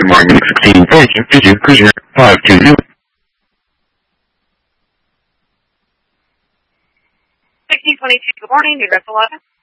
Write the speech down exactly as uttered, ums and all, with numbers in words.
Good morning, sixteen forty, Vision Cruiser, five two zero. sixteen twenty-two, good morning, New York eleven.